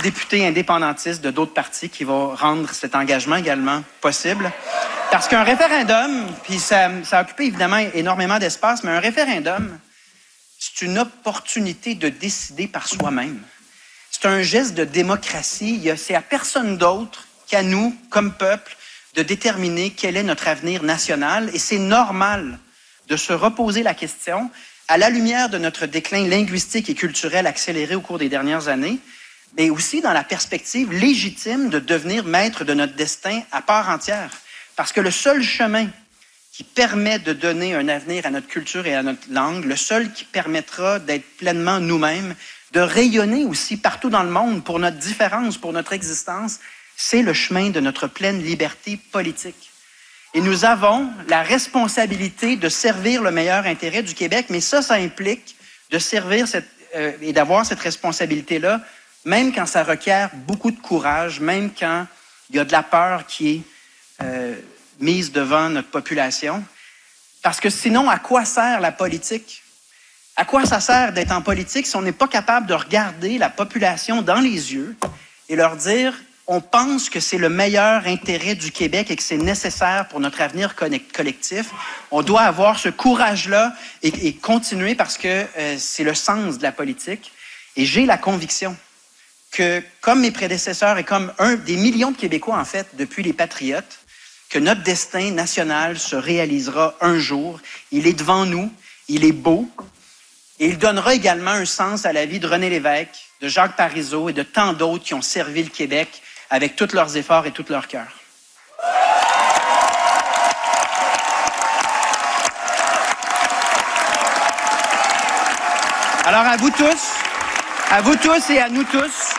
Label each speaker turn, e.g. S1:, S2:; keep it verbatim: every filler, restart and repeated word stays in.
S1: d'autres députés indépendantistes de d'autres partis qui vont rendre cet engagement également possible. Parce qu'un référendum, puis ça, ça a occupé évidemment énormément d'espace, mais un référendum, c'est une opportunité de décider par soi-même. C'est un geste de démocratie. C'est à personne d'autre qu'à nous, comme peuple, de déterminer quel est notre avenir national. Et c'est normal de se reposer la question, à la lumière de notre déclin linguistique et culturel accéléré au cours des dernières années, mais aussi dans la perspective légitime de devenir maître de notre destin à part entière. Parce que le seul chemin qui permet de donner un avenir à notre culture et à notre langue, le seul qui permettra d'être pleinement nous-mêmes, de rayonner aussi partout dans le monde pour notre différence, pour notre existence, c'est le chemin de notre pleine liberté politique. Et nous avons la responsabilité de servir le meilleur intérêt du Québec, mais ça, ça implique de servir cette, euh, et d'avoir cette responsabilité-là, même quand ça requiert beaucoup de courage, même quand il y a de la peur qui est euh, mise devant notre population. Parce que sinon, à quoi sert la politique? À quoi ça sert d'être en politique si on n'est pas capable de regarder la population dans les yeux et leur dire « on pense que c'est le meilleur intérêt du Québec et que c'est nécessaire pour notre avenir collectif ». On doit avoir ce courage-là et, et continuer parce que euh, c'est le sens de la politique. Et j'ai la conviction que, comme mes prédécesseurs et comme un des millions de Québécois, en fait, depuis les Patriotes, que notre destin national se réalisera un jour. Il est devant nous, il est beau, et il donnera également un sens à la vie de René Lévesque, de Jacques Parizeau et de tant d'autres qui ont servi le Québec avec tous leurs efforts et tout leur cœur. Alors à vous tous, à vous tous et à nous tous,